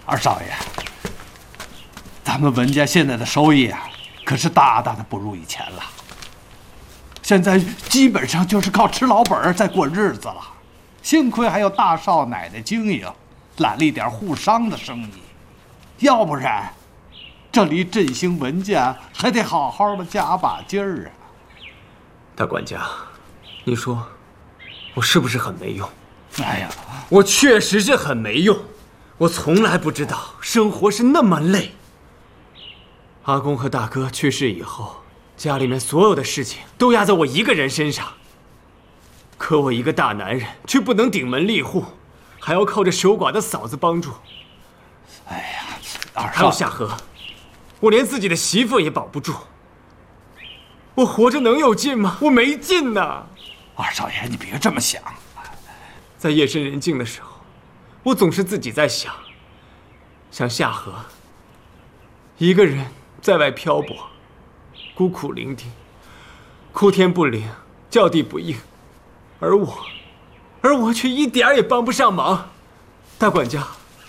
二少爷，咱们文家现在的收益啊，可是大大的不如以前了。现在基本上就是靠吃老本在过日子了。幸亏还有大少奶奶经营，揽了一点护商的生意，要不然，这离振兴文家还得好好的加把劲儿啊。 大管家，你说我是不是很没用？ 哎呀， 我确实是很没用。我从来不知道生活是那么累。阿公和大哥去世以后，家里面所有的事情都压在我一个人身上。可我一个大男人却不能顶门立户，还要靠着守寡的嫂子帮助。 哎呀，二少还有夏荷，我连自己的媳妇也保不住。我活着能有劲吗？我没劲呐！ 二少爷，你别这么想。 在夜深人静的时候，我总是自己在想夏荷，一个人在外漂泊，孤苦伶仃，哭天不灵，叫地不应，而我却一点也帮不上忙。大管家，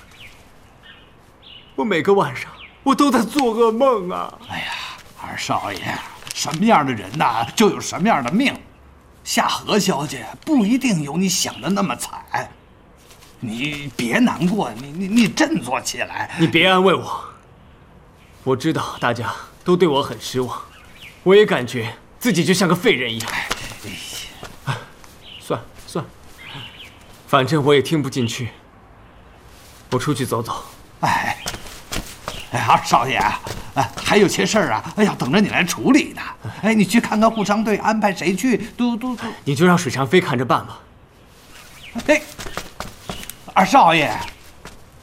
我每个晚上我都在做噩梦啊！ 哎呀，二少爷，什么样的人呐，就有什么样的命。夏荷小姐不一定有你想的那么惨，你别难过，你振作起来。 你别安慰我，我知道大家都对我很失望，我也感觉自己就像个废人一样。算了，反正我也听不进去，我出去走走。 哎，二少爷，还有些事儿啊，要等着你来处理呢。哎，你去看看护商队安排谁去，都。 你就让水长飞看着办吧。 哎，二少爷。